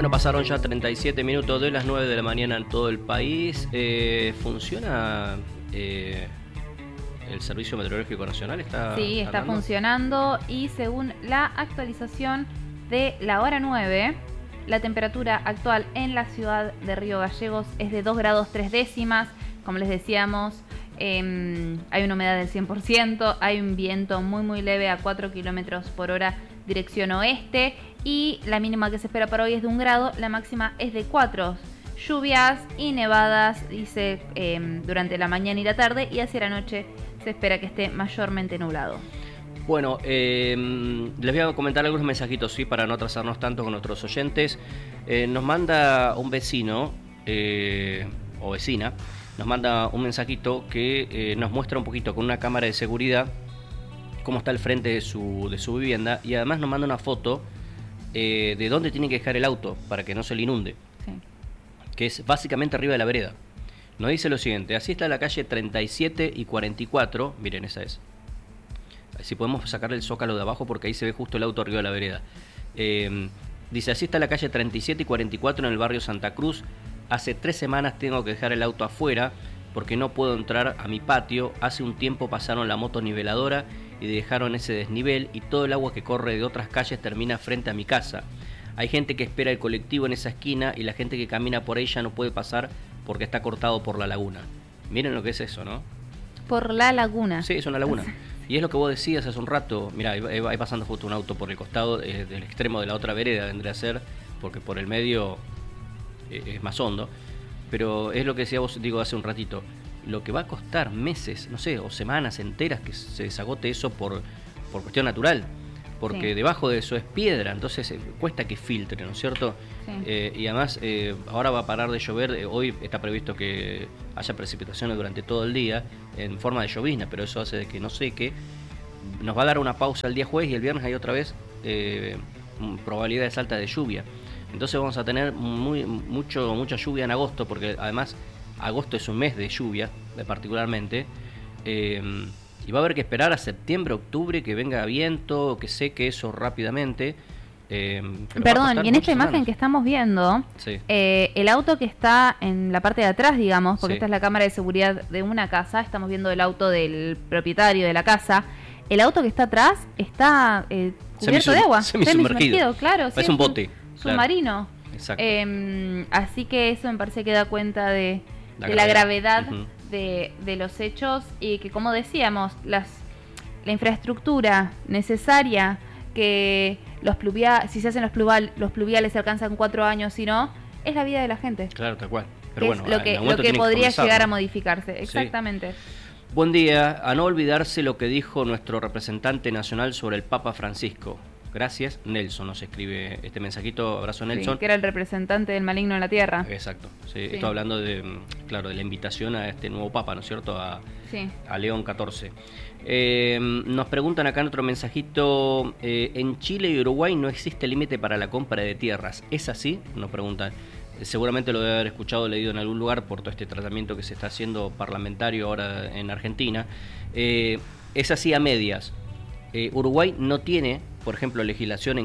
Bueno, pasaron ya 37 minutos de las 9 de la mañana en todo el país. ¿Funciona el Servicio Meteorológico Nacional? Sí, está funcionando y según la actualización de la hora 9, la temperatura actual en la ciudad de Río Gallegos es de 2 grados 3 décimas. Como les decíamos, hay una humedad del 100%, hay un viento muy leve a 4 kilómetros por hora dirección oeste y la mínima que se espera para hoy es de 1 grado, la máxima es de 4. Lluvias y nevadas durante la mañana y la tarde, y hacia la noche se espera que esté mayormente nublado. Bueno, les voy a comentar algunos mensajitos, ¿sí? Para no atrasarnos tanto con nuestros oyentes. Nos manda un vecino o vecina, nos manda un mensajito que nos muestra un poquito con una cámara de seguridad cómo está el frente de su vivienda, y además nos manda una foto de dónde tiene que dejar el auto para que no se le inunde, sí, que es básicamente arriba de la vereda. Nos dice lo siguiente: así está la calle 37 y 44, miren, esa es. Si podemos sacarle el zócalo de abajo porque ahí se ve justo el auto arriba de la vereda. Dice, así está la calle 37 y 44 en el barrio Santa Cruz. Hace 3 semanas tengo que dejar el auto afuera porque no puedo entrar a mi patio. Hace un tiempo pasaron la moto niveladora y dejaron ese desnivel, y todo el agua que corre de otras calles termina frente a mi casa. Hay gente que espera el colectivo en esa esquina y la gente que camina por ahí ya no puede pasar porque está cortado por la laguna. Miren lo que es eso, ¿no? Por la laguna. Sí, es una laguna. Y es lo que vos decías hace un rato. Mirá, ahí pasando justo un auto por el costado del extremo de la otra vereda, vendría a ser, porque por el medio es más hondo. Pero es lo que decía vos, digo, hace un ratito. Lo que va a costar meses, no sé, o semanas enteras que se desagote eso por cuestión natural. Porque sí, debajo de eso es piedra, entonces cuesta que filtre, ¿no es cierto? Sí. Y además ahora va a parar de llover. Hoy está previsto que haya precipitaciones durante todo el día en forma de llovizna, pero eso hace de que no seque. Nos va a dar una pausa el día jueves y el viernes hay otra vez probabilidades altas de lluvia. Entonces vamos a tener mucha lluvia en agosto, porque además agosto es un mes de lluvia, particularmente. Y va a haber que esperar a septiembre, octubre, que venga viento, que seque eso rápidamente. Perdón, y en esta imagen que estamos viendo, sí, el auto que está en la parte de atrás, digamos, porque sí, esta es la cámara de seguridad de una casa, estamos viendo el auto del propietario de la casa. El auto que está atrás está cubierto de agua, semisumergido, claro. Es un bote. Submarino. Claro. Exacto. Así que eso me parece que da cuenta de la gravedad de los hechos, y que, como decíamos, la infraestructura necesaria, que si se hacen los pluviales se alcanzan 4 años, si no, es la vida de la gente. Claro, tal cual. Pero bueno, lo que podría llegar a modificarse. Exactamente. Sí. Buen día. A no olvidarse lo que dijo nuestro representante nacional sobre el Papa Francisco. Gracias, Nelson nos escribe este mensajito. Abrazo, Nelson. Sí, que era el representante del maligno en la tierra. Exacto. Sí. Estoy hablando de la invitación a este nuevo Papa, ¿no es cierto? A León XIV. Nos preguntan acá en otro mensajito, en Chile y Uruguay no existe límite para la compra de tierras. ¿Es así? Nos preguntan. Seguramente lo debe haber escuchado o leído en algún lugar por todo este tratamiento que se está haciendo parlamentario ahora en Argentina. Es así a medias. Uruguay no tiene, por ejemplo, legislación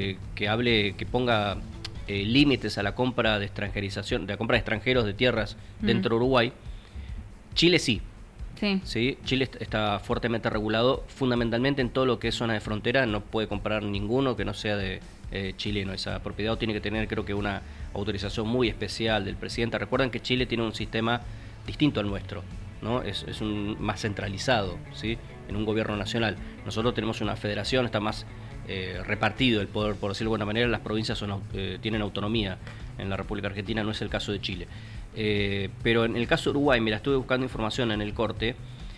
que ponga límites a la compra de extranjerización, de la compra de extranjeros de tierras dentro de Uruguay. Chile sí. Sí. Chile está fuertemente regulado, fundamentalmente en todo lo que es zona de frontera. No puede comprar ninguno que no sea de chileno esa propiedad, o tiene que tener, creo que, una autorización muy especial del presidente. Recuerden que Chile tiene un sistema distinto al nuestro, ¿no? Es más centralizado, ¿sí? En un gobierno nacional. Nosotros tenemos una federación, está más repartido el poder, por decirlo de alguna manera. Las provincias tienen autonomía. En la República Argentina no es el caso de Chile. Pero en el caso de Uruguay, mira, estuve buscando información en el corte,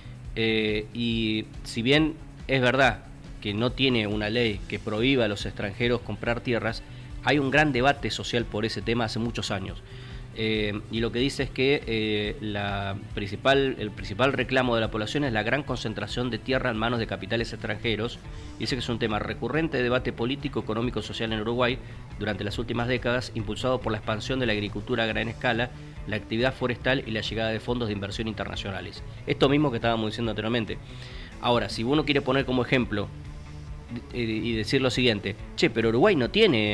y si bien es verdad que no tiene una ley que prohíba a los extranjeros comprar tierras, hay un gran debate social por ese tema hace muchos años. Y lo que dice es que el principal reclamo de la población es la gran concentración de tierra en manos de capitales extranjeros. Dice que es un tema recurrente de debate político, económico, social en Uruguay durante las últimas décadas, impulsado por la expansión de la agricultura a gran escala, la actividad forestal y la llegada de fondos de inversión internacionales. Esto mismo que estábamos diciendo anteriormente. Ahora, si uno quiere poner como ejemplo y decir lo siguiente: che, pero Uruguay no tiene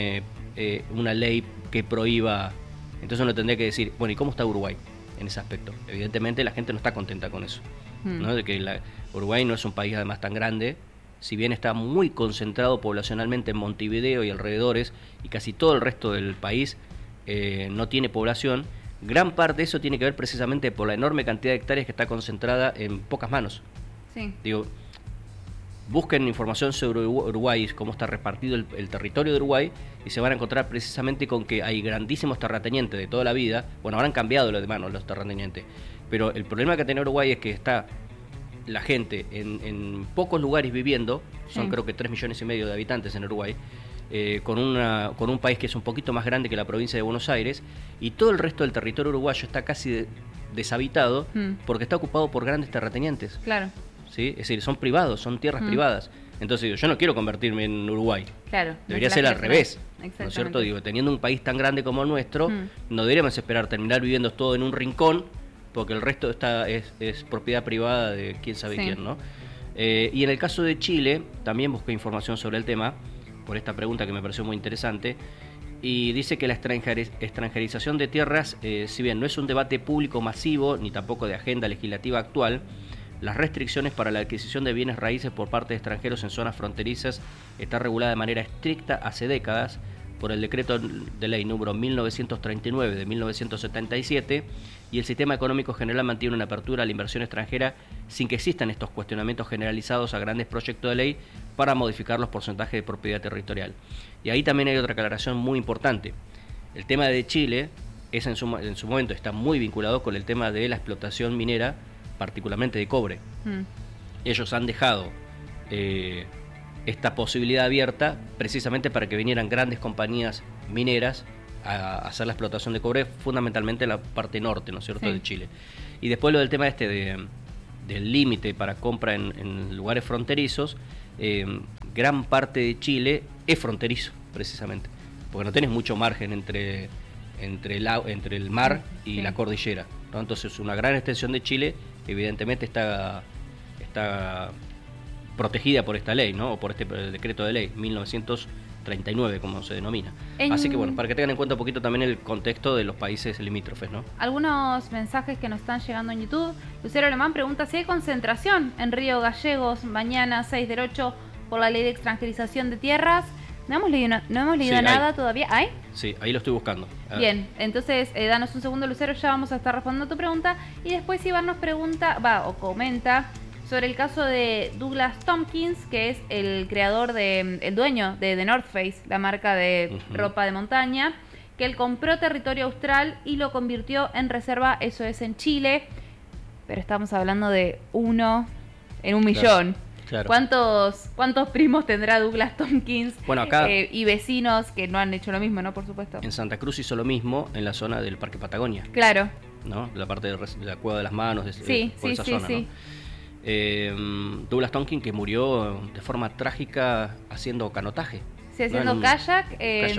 una ley que prohíba. Entonces uno tendría que decir, bueno, ¿y cómo está Uruguay en ese aspecto? Evidentemente la gente no está contenta con eso, ¿no? De que Uruguay no es un país además tan grande, si bien está muy concentrado poblacionalmente en Montevideo y alrededores, y casi todo el resto del país no tiene población. Gran parte de eso tiene que ver precisamente por la enorme cantidad de hectáreas que está concentrada en pocas manos. Sí. Digo, busquen información sobre Uruguay, cómo está repartido el territorio de Uruguay, y se van a encontrar precisamente con que hay grandísimos terratenientes de toda la vida. Bueno, ahora han cambiado los de manos los terratenientes, pero el problema que tiene Uruguay es que está la gente en pocos lugares viviendo, son creo que 3,5 millones de habitantes en Uruguay, con un país que es un poquito más grande que la provincia de Buenos Aires, y todo el resto del territorio uruguayo está casi deshabitado porque está ocupado por grandes terratenientes. Claro. ¿Sí? Es decir, son privados, son tierras privadas. Entonces digo, yo no quiero convertirme en Uruguay. Claro. Debería ser al revés. ¿No es cierto? Digo, teniendo un país tan grande como el nuestro, no deberíamos esperar terminar viviendo todo en un rincón, porque el resto es propiedad privada de quién sabe quién, ¿no? Y en el caso de Chile, también busqué información sobre el tema, por esta pregunta que me pareció muy interesante, y dice que la extranjerización de tierras, si bien no es un debate público masivo, ni tampoco de agenda legislativa actual, las restricciones para la adquisición de bienes raíces por parte de extranjeros en zonas fronterizas está regulada de manera estricta hace décadas por el decreto de ley número 1939 de 1977, y el sistema económico general mantiene una apertura a la inversión extranjera sin que existan estos cuestionamientos generalizados a grandes proyectos de ley para modificar los porcentajes de propiedad territorial. Y ahí también hay otra aclaración muy importante. El tema de Chile es en su momento está muy vinculado con el tema de la explotación minera, particularmente de cobre. Ellos han dejado esta posibilidad abierta precisamente para que vinieran grandes compañías mineras a hacer la explotación de cobre, fundamentalmente en la parte norte, ¿no es cierto?, de Chile. Y después lo del tema del límite para compra en lugares fronterizos, gran parte de Chile es fronterizo, precisamente, porque no tenés mucho margen entre el mar y la cordillera, ¿no? Entonces una gran extensión de Chile evidentemente está protegida por esta ley, ¿no? O por este decreto de ley 1939, como se denomina. Así que bueno, para que tengan en cuenta un poquito también el contexto de los países limítrofes, ¿no? Algunos mensajes que nos están llegando en YouTube. Lucero Alemán pregunta si hay concentración en Río Gallegos mañana 6/8 por la ley de extranjerización de tierras. No hemos leído nada todavía. ¿Hay? Sí, ahí lo estoy buscando. Bien, entonces danos un segundo, Lucero, ya vamos a estar respondiendo a tu pregunta. Y después Iván nos pregunta, comenta sobre el caso de Douglas Tompkins, que es el creador el dueño de The North Face, la marca de ropa de montaña, que él compró territorio austral y lo convirtió en reserva, eso es en Chile, pero estamos hablando de 1 en 1 millón. Claro. ¿Cuántos primos tendrá Douglas Tompkins? Bueno, acá y vecinos que no han hecho lo mismo, ¿no? Por supuesto. En Santa Cruz hizo lo mismo en la zona del Parque Patagonia. Claro. ¿No? La parte de la Cueva de las Manos, por esa zona, sí. ¿no? Douglas Tompkins, que murió de forma trágica haciendo canotaje. Sí, haciendo kayak,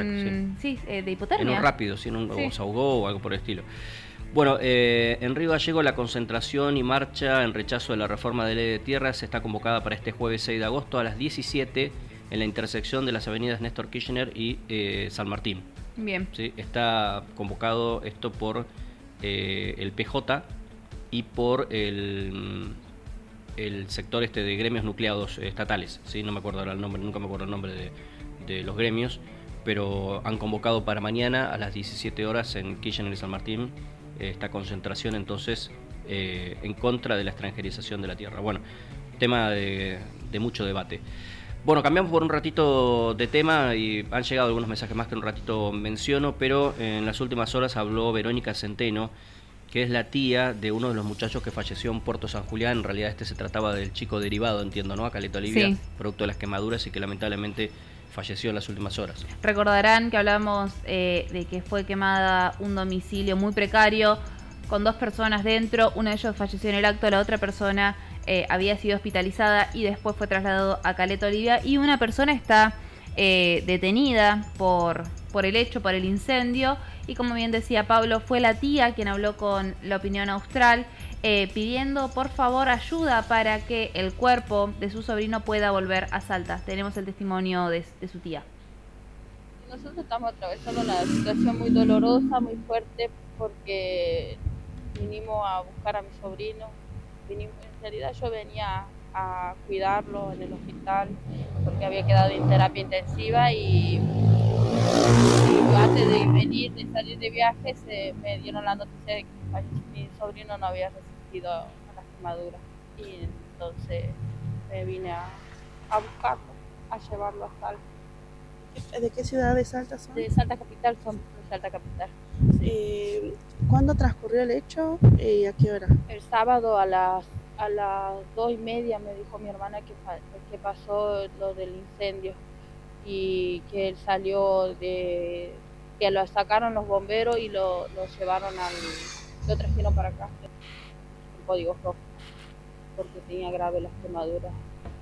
de hipotermia. En un rápido, o se ahogó o algo por el estilo. Bueno, en Río Gallegos la concentración y marcha en rechazo de la reforma de ley de tierras está convocada para este jueves 6 de agosto a las 17 en la intersección de las avenidas Néstor Kirchner y San Martín. Bien. ¿Sí? Está convocado esto por el PJ y por el sector de gremios nucleados estatales. ¿Sí? No me acuerdo ahora el nombre, nunca me acuerdo el nombre de los gremios, pero han convocado para mañana a las 17 horas en Kirchner y San Martín esta concentración entonces en contra de la extranjerización de la tierra. Bueno, tema de mucho debate. Bueno, cambiamos por un ratito de tema y han llegado algunos mensajes más que en un ratito menciono, pero en las últimas horas habló Verónica Centeno, que es la tía de uno de los muchachos que falleció en Puerto San Julián. En realidad se trataba del chico derivado, entiendo, ¿no? A Caleta Olivia, producto de las quemaduras, y que lamentablemente falleció en las últimas horas. Recordarán que hablamos de que fue quemada un domicilio muy precario con 2 personas dentro. Uno de ellos falleció en el acto, la otra persona había sido hospitalizada y después fue trasladado a Caleta Olivia, y una persona está detenida por el hecho, por el incendio, y como bien decía Pablo, fue la tía quien habló con La Opinión Austral pidiendo por favor ayuda para que el cuerpo de su sobrino pueda volver a Salta. Tenemos el testimonio de su tía. Nosotros estamos atravesando una situación muy dolorosa, muy fuerte, porque vinimos a buscar a mi sobrino. En realidad yo venía a cuidarlo en el hospital porque había quedado en terapia intensiva y antes de venir, de salir de viaje, me dieron la noticia de que mi sobrino no había resistido a las quemaduras y entonces me vine a buscarlo, a llevarlo a Salta. ¿De qué ciudad de Salta son? De Salta Capital, son de Salta Capital. ¿Cuándo transcurrió el hecho y a qué hora? El sábado a las 2:30 me dijo mi hermana que pasó lo del incendio y que él salió que lo sacaron los bomberos y lo llevaron lo trajeron para acá, el código rojo, porque tenía grave las quemaduras.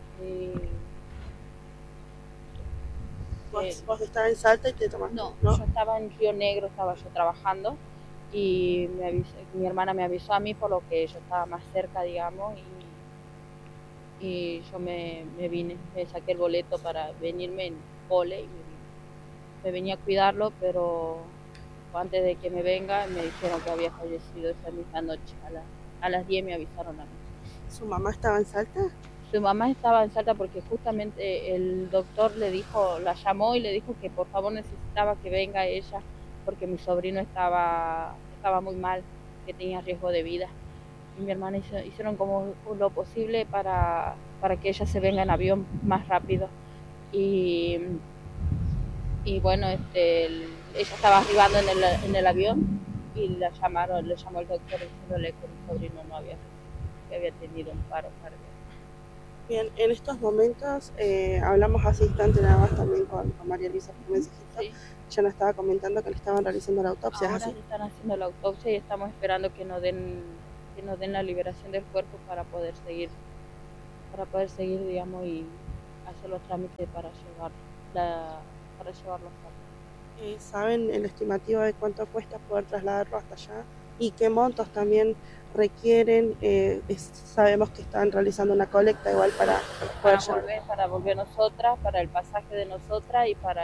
¿Vos estabas en Salta y te tomaste? No, yo estaba en Río Negro, estaba yo trabajando y mi hermana me avisó a mí por lo que yo estaba más cerca, digamos, y yo me vine, me saqué el boleto para venirme en cole y me venía a cuidarlo, pero antes de que me venga me dijeron que había fallecido esa misma noche, a las 10 me avisaron a mí. ¿Su mamá estaba en Salta? Su mamá estaba en Salta porque justamente el doctor la llamó y le dijo que por favor necesitaba que venga ella porque mi sobrino estaba muy mal, que tenía riesgo de vida. Y mi hermana hicieron como lo posible para que ella se venga en avión más rápido. Y bueno, ella estaba arribando en el avión y le llamó el doctor diciéndole que mi sobrino no había tenido un paro cardíaco. Bien, en estos momentos hablamos hace instante nada más también con María Luisa por mensajito. Sí. Ya nos estaba comentando que le estaban realizando la autopsia. Ahora le están haciendo la autopsia y estamos esperando que nos den la liberación del cuerpo para poder seguir, digamos, y hacer los trámites para llevarlo a casa. ¿Saben el estimativo de cuánto cuesta poder trasladarlo hasta allá? ¿Y qué montos también requieren? Sabemos que están realizando una colecta igual para volver nosotras, para el pasaje de nosotras y para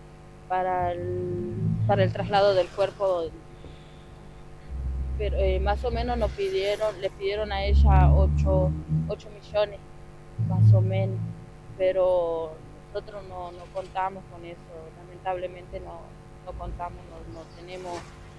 el traslado del cuerpo. Pero más o menos le pidieron a ella 8 millones, más o menos, pero nosotros no contamos con eso, lamentablemente no contamos, no tenemos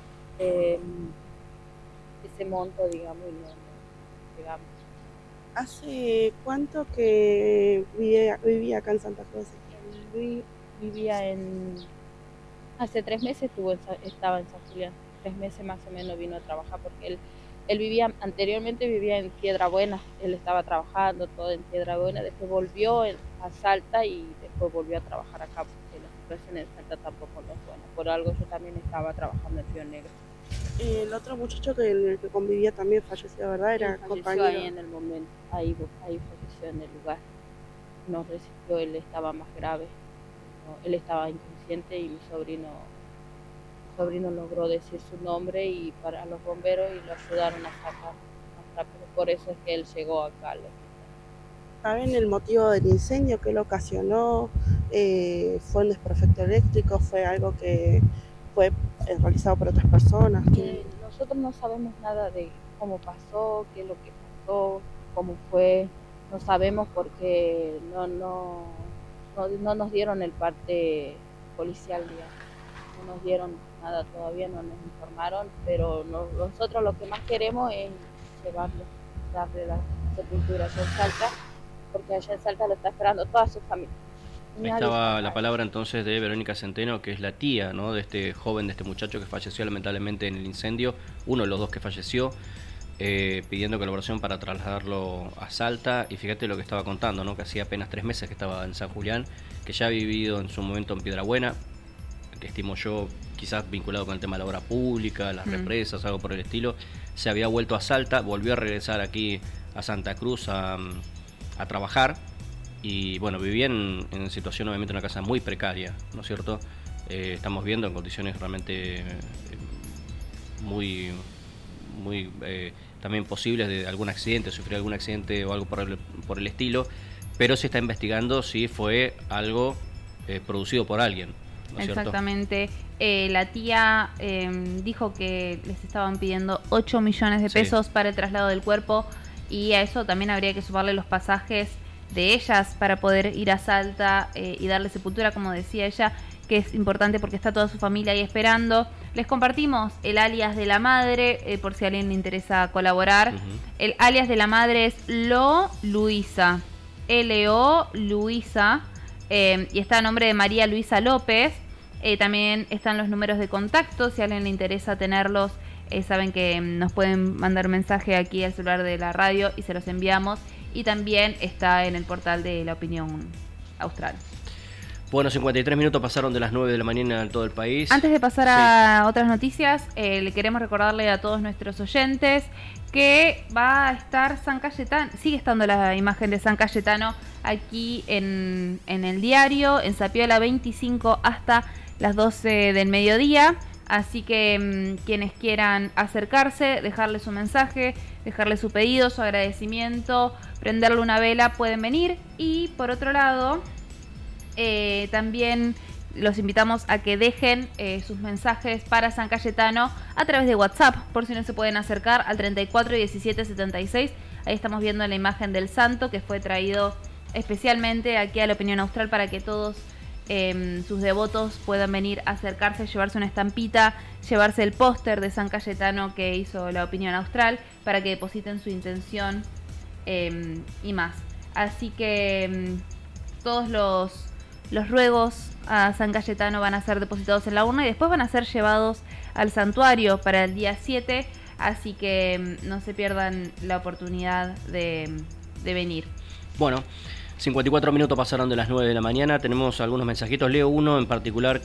ese monto, digamos, y no llegamos. ¿Hace cuánto que vivía acá en Santa Cruz? Luis vivía hace 3 meses estaba en San Julián, 3 meses más o menos vino a trabajar porque él anteriormente vivía en Piedra Buena, él estaba trabajando todo en Piedra Buena, después volvió a Salta y después volvió a trabajar acá porque la situación en Salta tampoco no es buena, por algo yo también estaba trabajando en Río Negro. El otro muchacho que convivía también falleció, ¿verdad? Era compañero. Ahí en el momento, ahí falleció en el lugar, no resistió, él estaba más grave, él estaba inconsciente y mi sobrino logró decir su nombre y para los bomberos y lo ayudaron a sacar más rápido, por eso es que él llegó acá. ¿Saben el motivo del incendio que lo ocasionó? ¿Fue un desperfecto eléctrico? ¿Fue algo que fue realizado por otras personas? Nosotros no sabemos nada de cómo pasó, qué es lo que pasó, cómo fue, no sabemos porque no nos dieron el parte policial, digamos. No nos dieron nada todavía, no nos informaron, pero nosotros lo que más queremos es llevarlo, darle la sepultura allá en Salta, porque allá en Salta lo está esperando toda su familia. Ahí estaba la palabra entonces de Verónica Centeno, que es la tía, ¿no?, de este joven, de este muchacho que falleció lamentablemente en el incendio, uno de los dos que falleció, pidiendo colaboración para trasladarlo a Salta. Y fíjate lo que estaba contando, ¿no?, que hacía apenas 3 meses que estaba en San Julián, que ya ha vivido en su momento en Piedra Buena, que estimo yo quizás vinculado con el tema de la obra pública, las represas, algo por el estilo. Se había vuelto a Salta, volvió a regresar aquí a Santa Cruz a trabajar. Y bueno, vivía en situación, obviamente, una casa muy precaria, ¿no es cierto? Estamos viendo en condiciones realmente muy también posibles de algún accidente, sufrir algún accidente o algo por el estilo, pero se está investigando si fue algo producido por alguien. ¿no es Exactamente. La tía dijo que les estaban pidiendo 8 millones de pesos para el traslado del cuerpo, y a eso también habría que sumarle los pasajes de ellas para poder ir a Salta y darle sepultura, como decía ella, que es importante porque está toda su familia ahí esperando. Les compartimos el alias de la madre, por si a alguien le interesa colaborar. El alias de la madre es Lo Luisa, L-O Luisa, y está a nombre de María Luisa López. También están los números de contacto, si a alguien le interesa tenerlos. Saben que nos pueden mandar mensaje aquí al celular de la radio y se los enviamos. Y también está en el portal de La Opinión Austral. Bueno, 53 minutos pasaron de las 9 de la mañana en todo el país. Antes de pasar a otras noticias, le queremos recordarle a todos nuestros oyentes que va a estar San Cayetano, sigue estando la imagen de San Cayetano aquí en el diario, en Zapiola 25 hasta las 12 del mediodía. Así que quienes quieran acercarse, dejarle su mensaje, dejarle su pedido, su agradecimiento, prenderle una vela, pueden venir. Y por otro lado, también los invitamos a que dejen sus mensajes para San Cayetano a través de WhatsApp, por si no se pueden acercar al 34 17 76. Ahí estamos viendo la imagen del santo que fue traído especialmente aquí a La Opinión Austral para que todos sus devotos puedan venir a acercarse, llevarse una estampita, llevarse el póster de San Cayetano que hizo La Opinión Austral para que depositen su intención y más. Así que todos los ruegos a San Cayetano van a ser depositados en la urna y después van a ser llevados al santuario para el día 7, así que no se pierdan la oportunidad de venir. Bueno, 54 minutos pasaron de las 9 de la mañana, tenemos algunos mensajitos, leo uno en particular,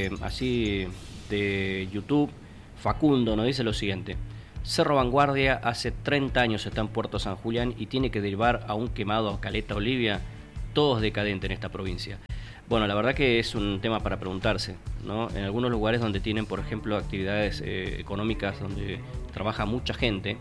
así de YouTube. Facundo nos dice lo siguiente: Cerro Vanguardia hace 30 años está en Puerto San Julián y tiene que derivar a un quemado a Caleta Olivia, todos decadentes en esta provincia. Bueno, la verdad que es un tema para preguntarse, ¿no? En algunos lugares donde tienen, por ejemplo, actividades económicas donde trabaja mucha gente,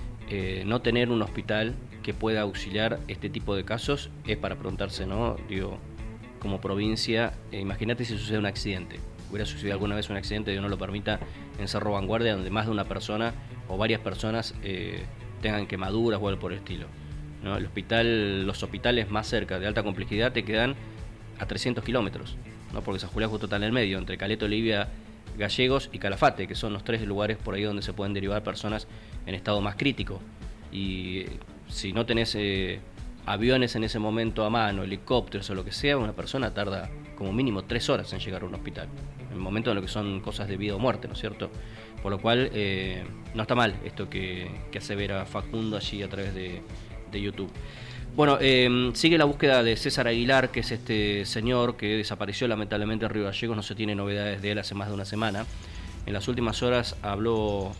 no tener un hospital que pueda auxiliar este tipo de casos es para preguntarse, ¿no? Digo, como provincia, imagínate si sucede un accidente. Hubiera sucedido alguna vez un accidente, Dios no lo permita, en Cerro Vanguardia, donde más de una persona o varias personas tengan quemaduras o algo por el estilo, ¿no? Los hospitales más cerca de alta complejidad te quedan a 300 kilómetros, ¿no? Porque San Julián justo está en el medio, entre Caleta Olivia, Gallegos y Calafate, que son los 3 lugares por ahí donde se pueden derivar personas en estado más crítico. Y si no tenés aviones en ese momento a mano, helicópteros o lo que sea, una persona tarda como mínimo 3 horas en llegar a un hospital, en el momento en lo que son cosas de vida o muerte, ¿no es cierto? Por lo cual no está mal esto que asevera Facundo allí a través de YouTube. Bueno, sigue la búsqueda de César Aguilar, que es este señor que desapareció lamentablemente en Río Gallegos. No se tiene novedades de él hace más de una semana. En las últimas horas habló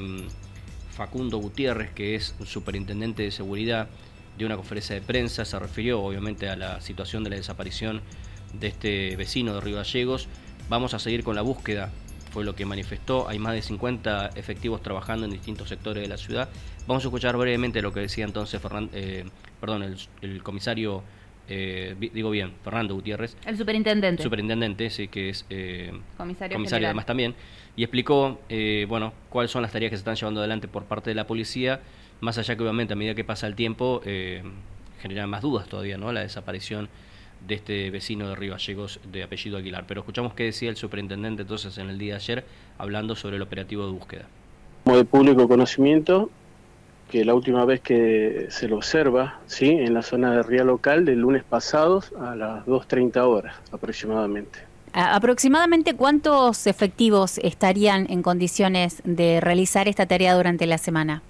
Facundo Gutiérrez, que es superintendente de seguridad, de una conferencia de prensa. Se refirió obviamente a la situación de la desaparición de este vecino de Río Gallegos. Vamos a seguir con la búsqueda, fue lo que manifestó. Hay más de 50 efectivos trabajando en distintos sectores de la ciudad. Vamos a escuchar brevemente lo que decía entonces el comisario, Fernando Gutiérrez. El superintendente. Superintendente, sí, que es comisario además también. Y explicó, cuáles son las tareas que se están llevando adelante por parte de la policía, más allá que obviamente a medida que pasa el tiempo generan más dudas todavía, ¿no? La desaparición de este vecino de Río Gallegos de apellido Aguilar. Pero escuchamos qué decía el superintendente entonces en el día de ayer, hablando sobre el operativo de búsqueda. Como de público conocimiento, que la última vez que se lo observa, ¿sí?, en la zona de Ría Local, del lunes pasados a las 2:30 horas aproximadamente. ¿Aproximadamente cuántos efectivos estarían en condiciones de realizar esta tarea durante la semana?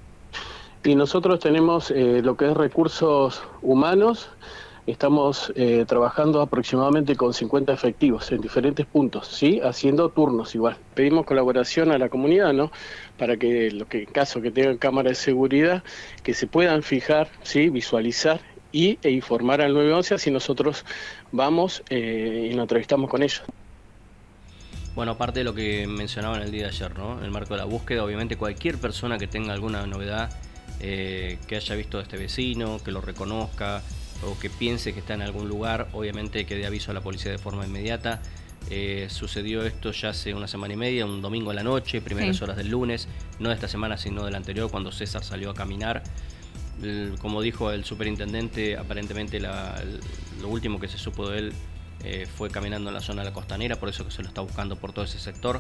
Y nosotros tenemos lo que es recursos humanos. Estamos trabajando aproximadamente con 50 efectivos en diferentes puntos, ¿sí?, haciendo turnos igual. Pedimos colaboración a la comunidad, ¿no?, para que en caso que tengan cámaras de seguridad, que se puedan fijar, ¿sí?, visualizar e informar al 911 si nosotros vamos y nos entrevistamos con ellos. Bueno, aparte de lo que mencionaba en el día de ayer, ¿no?, en el marco de la búsqueda, obviamente cualquier persona que tenga alguna novedad, que haya visto a este vecino, que lo reconozca, o que piense que está en algún lugar, obviamente que dé aviso a la policía de forma inmediata. Sucedió esto ya hace una semana y media, un domingo a la noche, primeras horas del lunes, no de esta semana sino de la anterior, cuando César salió a caminar. Como dijo el superintendente, aparentemente lo último que se supo de él fue caminando en la zona de la costanera, por eso que se lo está buscando por todo ese sector.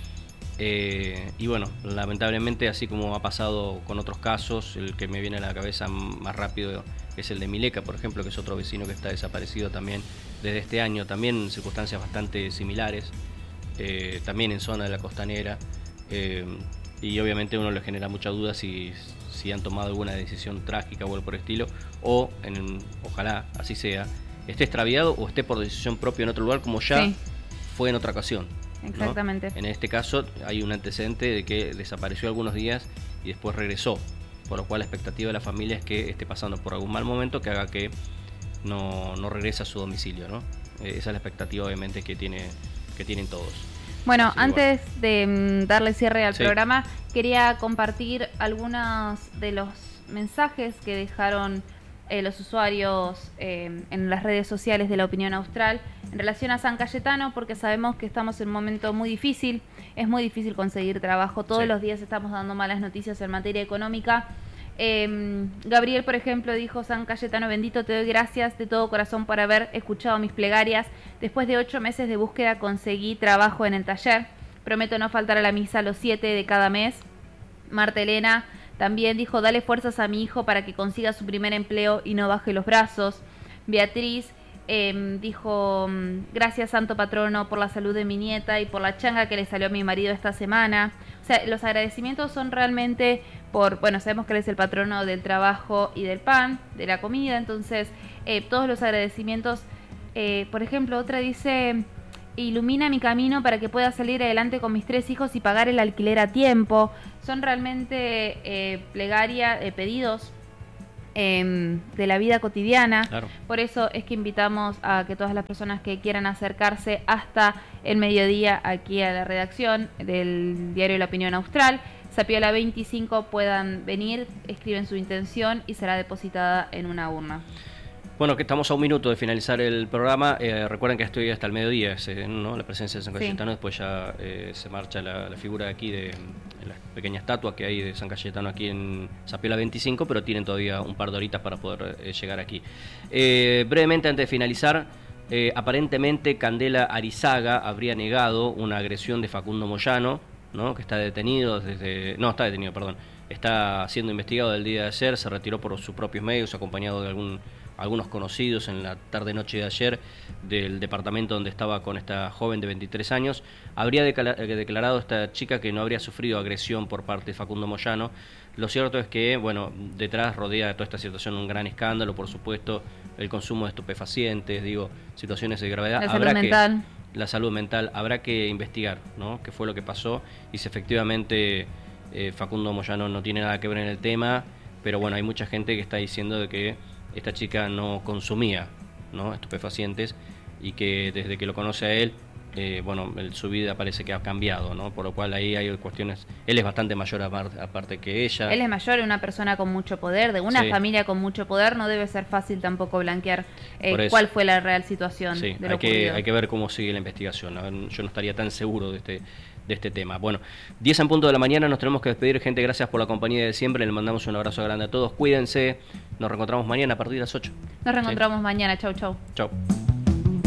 Y bueno, lamentablemente, así como ha pasado con otros casos, el que me viene a la cabeza más rápido es el de Mileca, por ejemplo, que es otro vecino que está desaparecido también desde este año, también en circunstancias bastante similares, también en zona de la costanera, y obviamente uno le genera mucha duda si han tomado alguna decisión trágica o algo por el estilo, o ojalá así sea, esté extraviado o esté por decisión propia en otro lugar, como ya fue en otra ocasión. Exactamente. ¿No? En este caso hay un antecedente de que desapareció algunos días y después regresó, por lo cual la expectativa de la familia es que esté pasando por algún mal momento que haga que no regrese a su domicilio, ¿no? Esa es la expectativa obviamente que tienen todos. Bueno, antes de darle cierre al programa, quería compartir algunos de los mensajes que dejaron los usuarios en las redes sociales de La Opinión Austral en relación a San Cayetano, porque sabemos que estamos en un momento muy difícil, es muy difícil conseguir trabajo, todos los días estamos dando malas noticias en materia económica. Gabriel, por ejemplo, dijo: San Cayetano bendito, te doy gracias de todo corazón por haber escuchado mis plegarias. Después de 8 meses de búsqueda conseguí trabajo en el taller, prometo no faltar a la misa los 7 de cada mes. Marta Elena también dijo: dale fuerzas a mi hijo para que consiga su primer empleo y no baje los brazos. Beatriz dijo: gracias Santo Patrono por la salud de mi nieta y por la changa que le salió a mi marido esta semana. O sea, los agradecimientos son realmente sabemos que él es el patrono del trabajo y del pan, de la comida, entonces todos los agradecimientos. Por ejemplo, otra dice: ilumina mi camino para que pueda salir adelante con mis 3 hijos y pagar el alquiler a tiempo. Son realmente pedidos de la vida cotidiana. Claro. Por eso es que invitamos a que todas las personas que quieran acercarse hasta el mediodía aquí a la redacción del diario La Opinión Austral, Zapiola 25, puedan venir, escriben su intención y será depositada en una urna. Bueno, que estamos a un minuto de finalizar el programa. Recuerden que estoy hasta el mediodía, ¿no? La presencia de San Cayetano. Después ya se marcha la figura de aquí de la pequeña estatua que hay de San Cayetano aquí en Zapiola 25, pero tienen todavía un par de horitas para poder llegar aquí. Brevemente, antes de finalizar, aparentemente Candela Arizaga habría negado una agresión de Facundo Moyano, ¿no? Que está detenido está siendo investigado el día de ayer, se retiró por sus propios medios, acompañado de algunos conocidos en la tarde-noche de ayer del departamento donde estaba con esta joven de 23 años. Habría declarado esta chica que no habría sufrido agresión por parte de Facundo Moyano. Lo cierto es que, detrás rodea toda esta situación un gran escándalo, por supuesto, el consumo de estupefacientes, situaciones de gravedad. La salud mental, habrá que investigar, ¿no? Qué fue lo que pasó y si efectivamente Facundo Moyano no tiene nada que ver en el tema, pero hay mucha gente que está diciendo de que esta chica no consumía, ¿no? estupefacientes y que desde que lo conoce a él, su vida parece que ha cambiado, ¿no? Por lo cual ahí hay cuestiones. Él es bastante mayor aparte que ella. Él es mayor, una persona con mucho poder, de una familia con mucho poder, no debe ser fácil tampoco blanquear cuál fue la real situación de lo ocurrido. Hay que ver cómo sigue la investigación. Yo no estaría tan seguro de este tema. 10 en punto de la mañana, nos tenemos que despedir, gente. Gracias por la compañía de siempre, le mandamos un abrazo grande a todos, cuídense, nos reencontramos mañana a partir de las 8. Nos reencontramos mañana, chau. Chau.